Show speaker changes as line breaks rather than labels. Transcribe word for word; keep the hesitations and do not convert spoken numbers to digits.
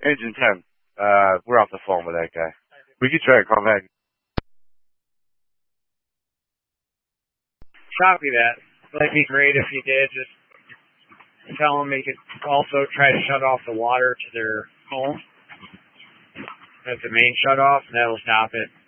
Engine ten. Uh, we're off the phone with that guy. We could try to call back.
Copy that. That'd be great if you did. Just tell them they could also try to shut off the water to their home as the main shut off, and that'll stop it.